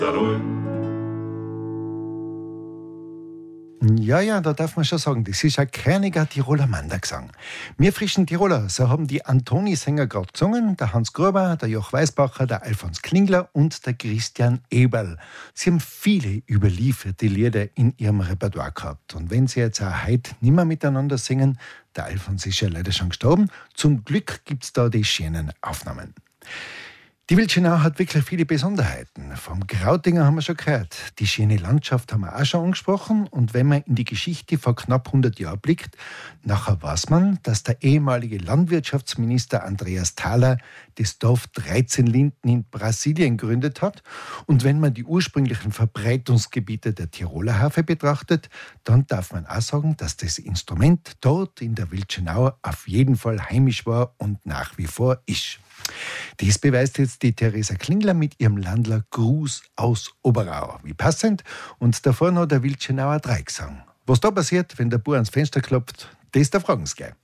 Ja, da darf man schon sagen, das ist ein kerniger Tiroler Mandergesang. Wir frischen Tiroler, so haben die Antoni-Sänger gerade gesungen, der Hans Gruber, der Joch Weisbacher, der Alfons Klingler und der Christian Eberl. Sie haben viele überlieferte Lieder in ihrem Repertoire gehabt. Und wenn sie jetzt auch heute nicht mehr miteinander singen, der Alfons ist ja leider schon gestorben, zum Glück gibt's da die schönen Aufnahmen. Die Wildschenau hat wirklich viele Besonderheiten. Vom Grautinger haben wir schon gehört. Die schöne Landschaft haben wir auch schon angesprochen. Und wenn man in die Geschichte vor knapp 100 Jahren blickt, nachher weiß man, dass der ehemalige Landwirtschaftsminister Andreas Thaler das Dorf 13 Linden in Brasilien gegründet hat. Und wenn man die ursprünglichen Verbreitungsgebiete der Tiroler Harfe betrachtet, dann darf man auch sagen, dass das Instrument dort in der Wildschenau auf jeden Fall heimisch war und nach wie vor ist. Dies beweist jetzt die Theresa Klingler mit ihrem Landler Gruß aus Oberau. Wie passend. Und davor noch der Wildschenauer Dreigesang. Was da passiert, wenn der Bauer ans Fenster klopft, das da fragen Sie gleich.